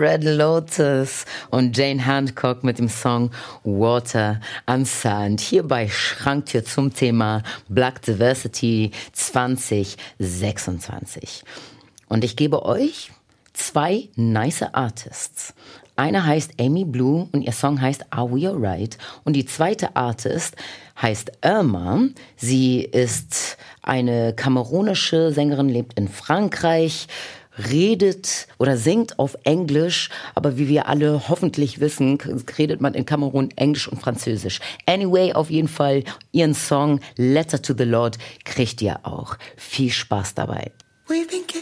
Red Lotus und Jane Hancock mit dem Song Water and Sand. Hier bei Schranktür zum Thema Black Diversity 2026. Und ich gebe euch 2 nice Artists. Einer heißt Amy Blue und ihr Song heißt Are We Alright? Und die zweite Artist heißt Irma. Sie ist eine kamerunische Sängerin, lebt in Frankreich, redet oder singt auf Englisch, aber wie wir alle hoffentlich wissen, redet man in Kamerun Englisch und Französisch. Anyway, auf jeden Fall, ihren Song Letter to the Lord kriegt ihr auch. Viel Spaß dabei. We've been